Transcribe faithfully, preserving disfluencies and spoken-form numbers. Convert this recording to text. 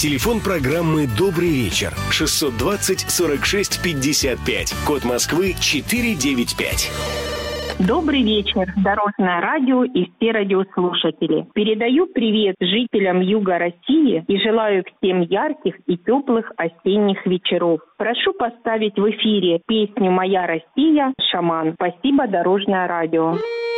Телефон программы «Добрый вечер» шестьсот двадцать сорок шесть пятьдесят пять. Код Москвы четыреста девяносто пять. Добрый вечер, Дорожное радио и все радиослушатели. Передаю привет жителям юга России и желаю всем ярких и теплых осенних вечеров. Прошу поставить в эфире песню «Моя Россия» «Шаман». Спасибо, Дорожное радио.